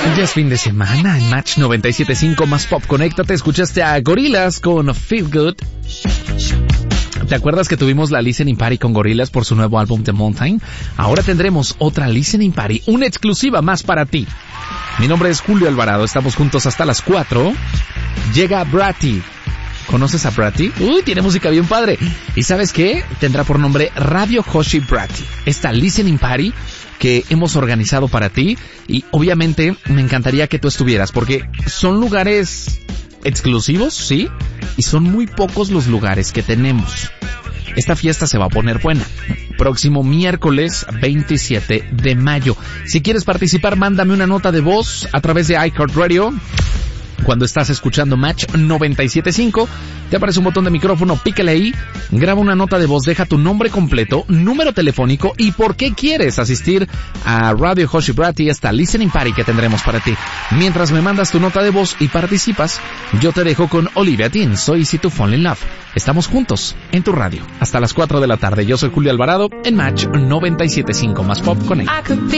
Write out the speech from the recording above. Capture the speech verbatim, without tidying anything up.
Ya es fin de semana en Match noventa y siete punto cinco más Pop. Conéctate, escuchaste a Gorillaz con Feel Good. ¿Te acuerdas que tuvimos la Listening Party con Gorillaz por su nuevo álbum The Mountain? Ahora tendremos otra Listening Party, una exclusiva más para ti. Mi nombre es Julio Alvarado, estamos juntos hasta las cuatro. Llega Bratty. ¿Conoces a Bratty? Uy, tiene música bien padre. ¿Y sabes qué? Tendrá por nombre Radio Hoshi Bratty. Esta Listening Party que hemos organizado para ti, y obviamente me encantaría que tú estuvieras porque son lugares exclusivos, ¿sí? Y son muy pocos los lugares que tenemos. Esta fiesta se va a poner buena. Próximo miércoles veintisiete de mayo. Si quieres participar, mándame una nota de voz a través de iHeartRadio. Cuando estás escuchando Match noventa y siete punto cinco, te aparece un botón de micrófono, pícale ahí, graba una nota de voz, deja tu nombre completo, número telefónico y por qué quieres asistir a Radio Hoshi Bratty, esta Listening Party que tendremos para ti. Mientras me mandas tu nota de voz y participas, yo te dejo con Olivia Dean, Soy Easy to Fall in Love. Estamos juntos en tu radio hasta las cuatro de la tarde. Yo soy Julio Alvarado en Match noventa y siete punto cinco más Pop Connect.